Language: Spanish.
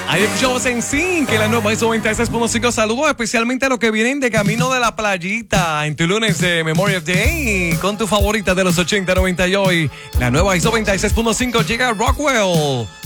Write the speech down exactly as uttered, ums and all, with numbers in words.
Ahí escuchamos en sí que la nueva ISO noventa y seis punto cinco. Saludos especialmente a los que vienen de camino de la playita en tu lunes de Memorial Day con tu favorita de los ochenta, noventa y hoy. La nueva ISO noventa y seis punto cinco llega a Rockwell.